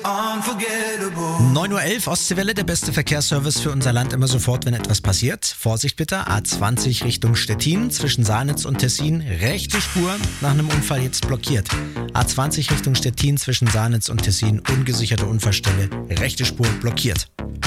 9:11 Uhr, Ostseewelle, der beste Verkehrsservice für unser Land immer sofort, wenn etwas passiert. Vorsicht bitte, A20 Richtung Stettin, zwischen Sahnitz und Tessin, rechte Spur, nach einem Unfall jetzt blockiert. A20 Richtung Stettin, zwischen Sahnitz und Tessin, ungesicherte Unfallstelle, rechte Spur blockiert.